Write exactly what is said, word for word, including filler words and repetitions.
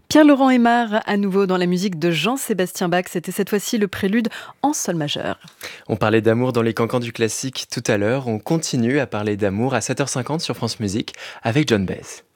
Pierre-Laurent Aimard, à nouveau dans la musique de Jean-Sébastien Bach. C'était cette fois-ci le prélude en sol majeur. On parlait d'amour dans les cancans du classique tout à l'heure. On continue à parler d'amour à sept heures cinquante sur France Musique avec John Baez.